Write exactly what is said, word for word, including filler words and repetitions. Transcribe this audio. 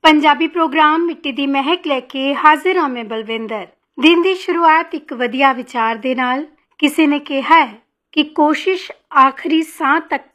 Punjabi programme ਮਿੱਟੀ ਦੀ ਮਹਿਕ ਲੈ ਕੇ ਹਾਜ਼ਰ ਹਾਂ ਮੈਂ ਬਲਵਿੰਦਰ। ਦਿਨ ਦੀ ਸ਼ੁਰੂਆਤ ਇੱਕ ਵਧੀਆ ਵਿਚਾਰ ਦੇ ਨਾਲ। ਕਿਸੇ ਨੇ ਕਿਹਾ ਹੈ ਕਿ ਕੋਸ਼ਿਸ਼ ਆਖਰੀ ਸਾਹ ਤੱਕ